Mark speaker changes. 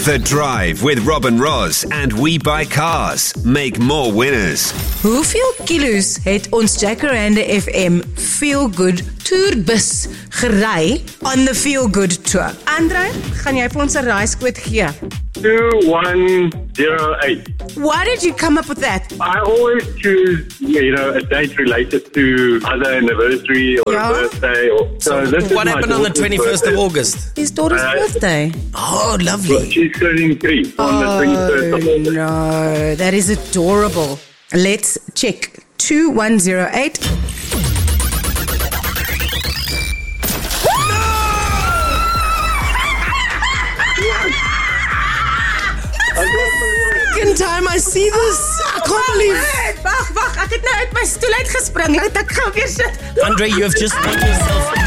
Speaker 1: The Drive with Robin Ross and We Buy Cars. Make more winners.
Speaker 2: Hoeveel kilo's het ons Jacaranda FM Feel Good Tourbus gery on the Feel Good Tour? Andre, gaan jy vir ons 'n raaiskoot gee?
Speaker 3: 2108.
Speaker 2: Why did you come up with that?
Speaker 3: I always choose, a date related to either an anniversary or a birthday.
Speaker 4: What happened on the 21st of August?
Speaker 2: His daughter's birthday.
Speaker 4: Oh, lovely.
Speaker 3: She's turning 3 on the 21st of August.
Speaker 2: No, that is adorable. Let's check. 2108. Second time I see this. I can't believe. Wag, ek het nou uit my stoel uitgespring. Laat ek gou weer sit.
Speaker 4: Andre, you have just done yourself